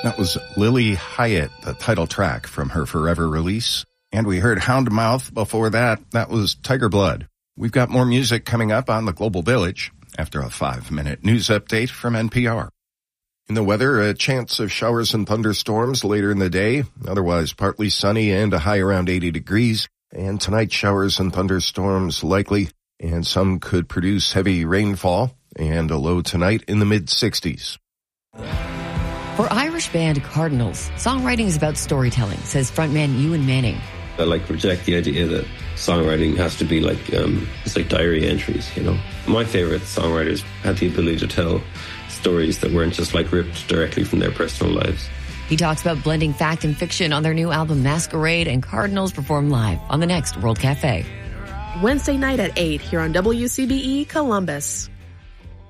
That was Lily Hyatt, the title track from her Forever release. And we heard Houndmouth before that. That was Tiger Blood. We've got more music coming up on the Global Village after a 5-minute news update from NPR. In the weather, a chance of showers and thunderstorms later in the day. Otherwise, partly sunny and a high around 80 degrees. And tonight, showers and thunderstorms likely, and some could produce heavy rainfall, and a low tonight in the mid-60s. For Irish band Cardinals, songwriting is about storytelling, says frontman Ewan Manning. I reject the idea that songwriting has to be it's like diary entries, you know. My favorite songwriters had the ability to tell stories that weren't just ripped directly from their personal lives. He talks about blending fact and fiction on their new album Masquerade, and Cardinals perform live on the next World Cafe. Wednesday night at 8 here on WCBE Columbus.